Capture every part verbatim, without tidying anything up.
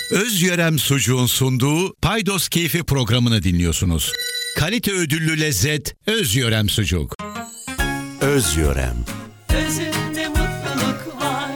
Özyörem Sucuğun sunduğu Paydos Keyfi programını dinliyorsunuz. Kalite ödüllü lezzet Özyörem Sucuk. Özyörem. Özünde mutluluk var.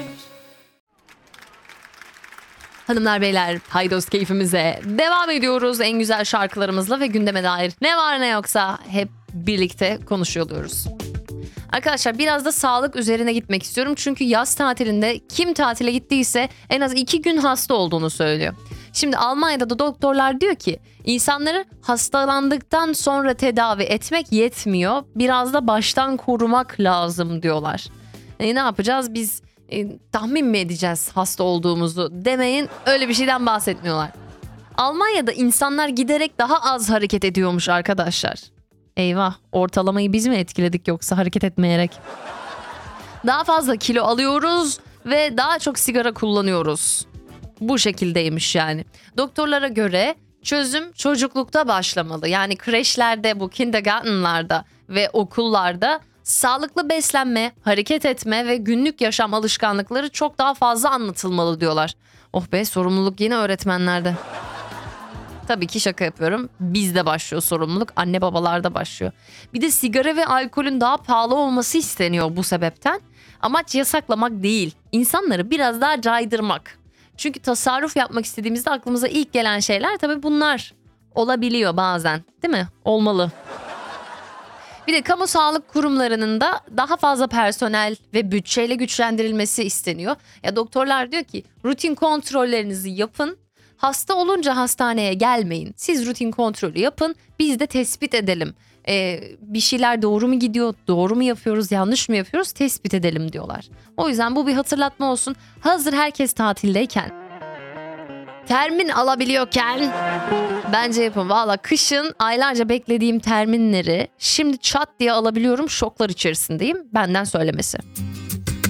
Hanımlar beyler, Paydos Keyfimize devam ediyoruz en güzel şarkılarımızla ve gündeme dair ne var ne yoksa hep birlikte konuşuyor oluyoruz. Arkadaşlar biraz da sağlık üzerine gitmek istiyorum. Çünkü yaz tatilinde kim tatile gittiyse en az iki gün hasta olduğunu söylüyor. Şimdi Almanya'da da doktorlar diyor ki insanları hastalandıktan sonra tedavi etmek yetmiyor. Biraz da baştan korumak lazım diyorlar. E, ne yapacağız biz e, tahmin mi edeceğiz hasta olduğumuzu demeyin, öyle bir şeyden bahsetmiyorlar. Almanya'da insanlar giderek daha az hareket ediyormuş arkadaşlar. Eyvah, ortalamayı biz mi etkiledik yoksa hareket etmeyerek? Daha fazla kilo alıyoruz ve daha çok sigara kullanıyoruz. Bu şekildeymiş yani. Doktorlara göre çözüm çocuklukta başlamalı. Yani kreşlerde, bu kindergartenlarda ve okullarda sağlıklı beslenme, hareket etme ve günlük yaşam alışkanlıkları çok daha fazla anlatılmalı diyorlar. Oh be, sorumluluk yine öğretmenlerde. Tabii ki şaka yapıyorum. Bizde başlıyor sorumluluk. Anne babalarda başlıyor. Bir de sigara ve alkolün daha pahalı olması isteniyor bu sebepten. Amaç yasaklamak değil, İnsanları biraz daha caydırmak. Çünkü tasarruf yapmak istediğimizde aklımıza ilk gelen şeyler tabii bunlar olabiliyor bazen, değil mi? Olmalı. Bir de kamu sağlık kurumlarının da daha fazla personel ve bütçeyle güçlendirilmesi isteniyor. Ya doktorlar diyor ki rutin kontrollerinizi yapın. Hasta olunca hastaneye gelmeyin. Siz rutin kontrolü yapın. Biz de tespit edelim. Ee, bir şeyler doğru mu gidiyor? Doğru mu yapıyoruz? Yanlış mı yapıyoruz? Tespit edelim diyorlar. O yüzden bu bir hatırlatma olsun. Hazır herkes tatildeyken, termin alabiliyorken bence yapın. Valla kışın aylarca beklediğim terminleri şimdi çat diye alabiliyorum. Şoklar içerisindeyim. Benden söylemesi.